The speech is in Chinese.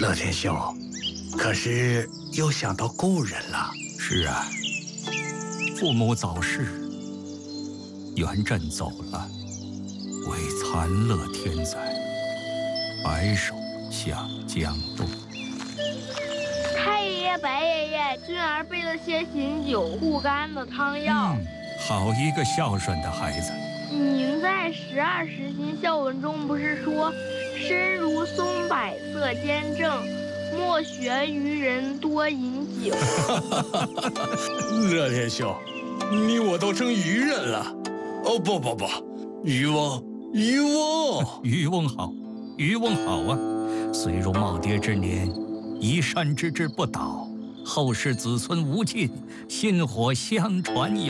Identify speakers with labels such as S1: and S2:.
S1: 乐天兄，可是又想到故人了。
S2: 是啊，父母早逝，元稹走了，为残乐天灾，白首向江东。
S3: 太爷爷、白爷爷，俊儿备了些醒酒护肝的汤药。
S2: 好一个孝顺的孩子。
S3: 您在12时行孝文中不是说，身如松柏色坚正，莫学愚人多饮酒。
S1: 乐天兄，你我都成愚人了。哦，不，渔翁，
S2: 渔翁好，渔翁好啊！虽如耄耋之年，移山之志不倒，后世子孙无尽，薪火相传有。